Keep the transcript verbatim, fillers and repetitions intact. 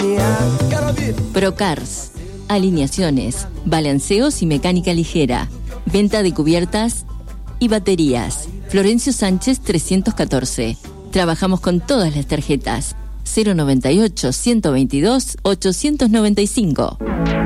Procars, alineaciones, balanceos y mecánica ligera, venta de cubiertas y baterías. Florencio Sánchez trescientos catorce. Trabajamos con todas las tarjetas. cero noventa y ocho, ciento veintidós, ochocientos noventa y cinco.